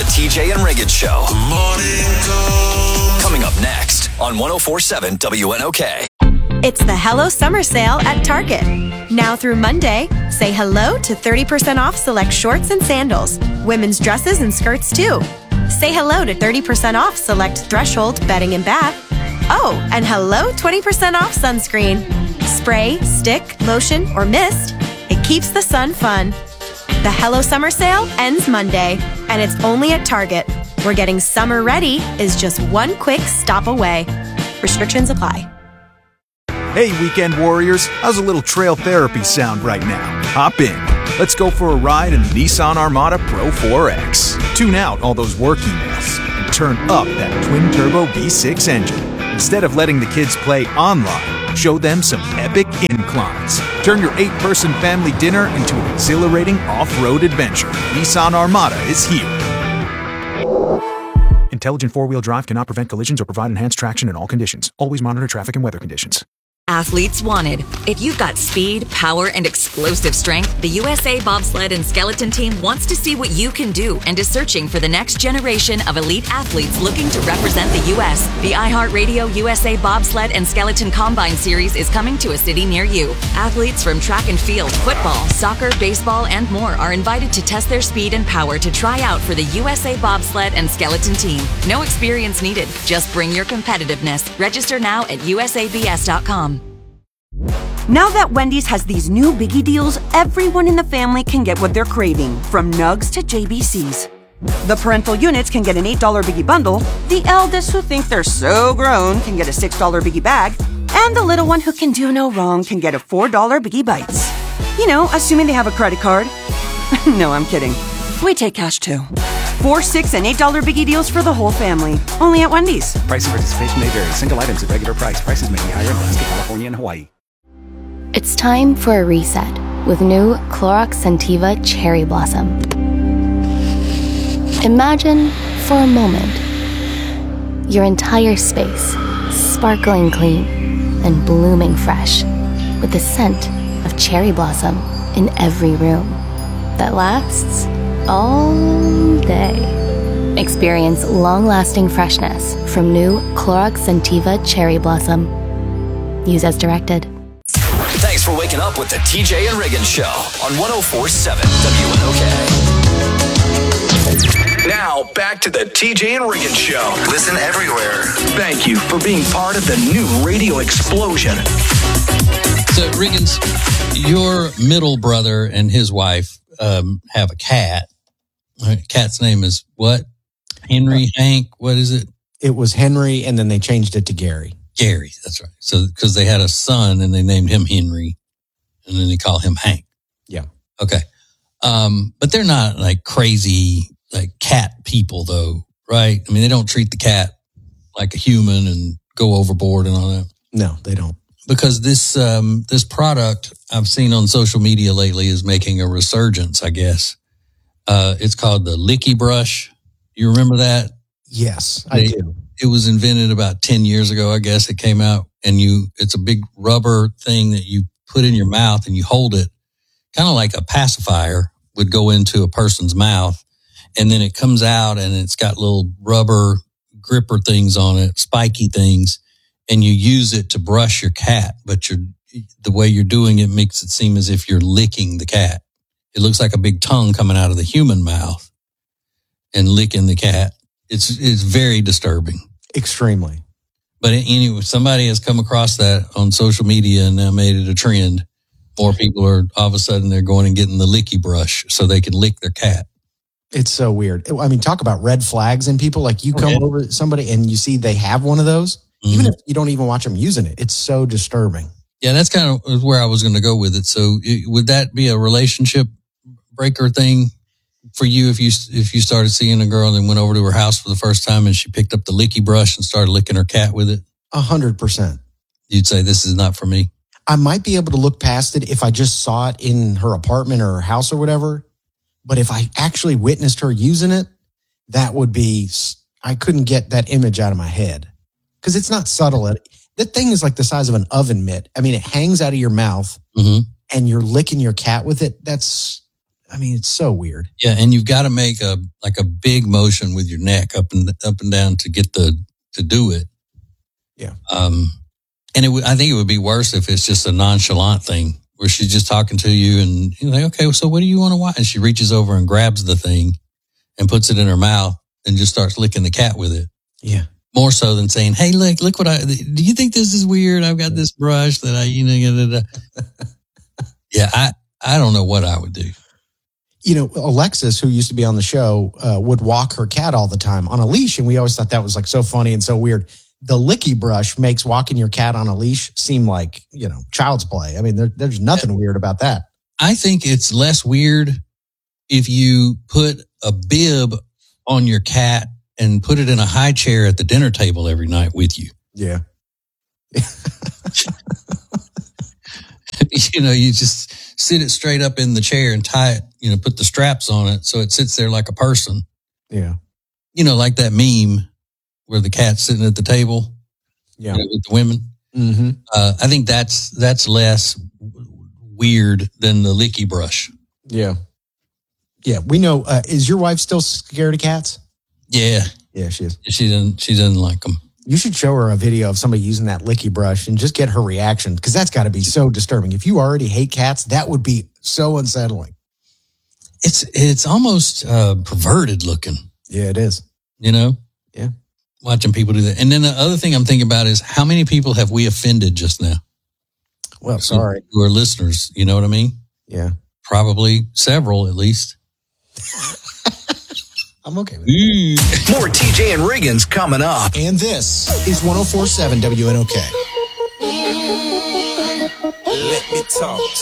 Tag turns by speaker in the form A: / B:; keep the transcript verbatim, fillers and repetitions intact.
A: The T J and Reagan Show.
B: Morning Call.
A: Coming up next on one oh four point seven W N O K.
C: It's the Hello Summer Sale at Target. Now through Monday, say hello to thirty percent off select shorts and sandals. Women's dresses and skirts too. Say hello to thirty percent off select Threshold bedding and bath. Oh, and hello twenty percent off sunscreen. Spray, stick, lotion, or mist. It keeps the sun fun. The Hello Summer Sale ends Monday, and it's only at Target, where getting summer ready is just one quick stop away. Restrictions apply.
D: Hey, weekend warriors, how's a little trail therapy sound right now? Hop in. Let's go for a ride in the Nissan Armada Pro four X. Tune out all those work emails and turn up that twin-turbo V six engine. Instead of letting the kids play online, show them some epic inclines. Turn your eight-person family dinner into an exhilarating off-road adventure. Nissan Armada is here. Intelligent four-wheel drive cannot prevent collisions or provide enhanced traction in all conditions. Always monitor traffic and weather conditions.
E: Athletes wanted. If you've got speed, power, and explosive strength, the U S A Bobsled and Skeleton Team wants to see what you can do and is searching for the next generation of elite athletes looking to represent the U S. The iHeartRadio U S A Bobsled and Skeleton Combine Series is coming to a city near you. Athletes from track and field, football, soccer, baseball, and more are invited to test their speed and power to try out for the U S A Bobsled and Skeleton Team. No experience needed. Just bring your competitiveness. Register now at U S A B S dot com.
F: Now that Wendy's has these new biggie deals, everyone in the family can get what they're craving, from nugs to J B Cs. The parental units can get an eight dollar biggie bundle, the eldest who think they're so grown can get a six dollar biggie bag, and the little one who can do no wrong can get a four dollar biggie bites. You know, assuming they have a credit card. No, I'm kidding. We take cash too. Four, six, and eight dollar biggie deals for the whole family. Only at Wendy's.
G: Price and participation may vary. Single items at regular price. Prices may be higher in Alaska, California, and Hawaii.
H: It's time for a reset with new Clorox Scentiva Cherry Blossom. Imagine, for a moment, your entire space sparkling clean and blooming fresh with the scent of cherry blossom in every room that lasts all day. Experience long-lasting freshness from new Clorox Scentiva Cherry Blossom. Use as directed.
A: Thanks for waking up with the T J and Reagan Show on one oh four point seven W N O K. Now, back to the T J and Reagan Show.
B: Listen everywhere.
A: Thank you for being part of the new radio explosion.
I: So, Reagan's, your middle brother and his wife um, have a cat. Cat's name is what? Henry, Hank, what is it?
J: It was Henry, and then they changed it to Gary.
I: Gary, that's right. So, because they had a son and they named him Henry, and then they call him Hank.
J: Yeah.
I: Okay. Um, but they're not like crazy, like cat people, though, right? I mean, they don't treat the cat like a human and go overboard and all that.
J: No, they don't.
I: Because this um, this product I've seen on social media lately is making a resurgence, I guess. Uh, it's called the Licky Brush. You remember that?
J: Yes, I
I: they,
J: do.
I: It was invented about ten years ago, I guess. It came out, and you it's a big rubber thing that you put in your mouth and you hold it, kind of like a pacifier would go into a person's mouth, and then it comes out and it's got little rubber gripper things on it, spiky things, and you use it to brush your cat, but you're, the way you're doing it makes it seem as if you're licking the cat. It looks like a big tongue coming out of the human mouth and licking the cat. It's it's very disturbing.
J: Extremely.
I: But anyway, somebody has come across that on social media and now made it a trend. More people are, all of a sudden, they're going and getting the Licky Brush so they can lick their cat.
J: It's so weird. I mean, talk about red flags in people. Like you come okay. over to somebody and you see they have one of those, mm-hmm. even if you don't even watch them using it. It's so disturbing.
I: Yeah, that's kind of where I was going to go with it. So would that be a relationship breaker thing for you if you if you started seeing a girl and then went over to her house for the first time and she picked up the Licky Brush and started licking her cat with it?
J: A hundred percent.
I: You'd say, this is not for me.
J: I might be able to look past it if I just saw it in her apartment or her house or whatever. But if I actually witnessed her using it, that would be, I couldn't get that image out of my head because it's not subtle. That thing is like the size of an oven mitt. I mean, it hangs out of your mouth mm-hmm. and you're licking your cat with it. That's, I mean, it's so weird.
I: Yeah, and you've got to make a like a big motion with your neck up and up and down to get the to do it.
J: Yeah.
I: Um, and it would I think it would be worse if it's just a nonchalant thing where she's just talking to you and you're like, okay, so what do you want to watch? And she reaches over and grabs the thing and puts it in her mouth and just starts licking the cat with it.
J: Yeah.
I: More so than saying, hey, look, look what I, do you think this is weird? I've got this brush that I, you know, da, da, da. Yeah, I, I don't know what I would do.
J: You know, Alexis, who used to be on the show, uh, would walk her cat all the time on a leash. And we always thought that was like so funny and so weird. The licky brush makes walking your cat on a leash seem like, you know, child's play. I mean, there, there's nothing weird about that.
I: I think it's less weird if you put a bib on your cat and put it in a high chair at the dinner table every night with you.
J: Yeah.
I: You know, you just sit it straight up in the chair and tie it, you know, put the straps on it so it sits there like a person.
J: Yeah.
I: You know, like that meme where the cat's sitting at the table,
J: yeah,
I: you know, with the women.
J: Mm-hmm.
I: Uh, I think that's that's less weird than the licky brush.
J: Yeah. Yeah. We know. Uh, is your wife still scared of cats?
I: Yeah.
J: Yeah, she is.
I: She doesn't, she doesn't like them.
J: You should show her a video of somebody using that licky brush and just get her reaction because that's got to be so disturbing. If you already hate cats, that would be so unsettling.
I: It's it's almost uh, perverted looking.
J: Yeah, it is.
I: You know?
J: Yeah.
I: Watching people do that. And then the other thing I'm thinking about is how many people have we offended just now?
J: Well, sorry.
I: Who are listeners, you know what I mean?
J: Yeah.
I: Probably several at least.
J: I'm okay with it.
A: More T J and Riggins coming up.
J: And this is one oh four point seven W N O K.
B: Let me talk.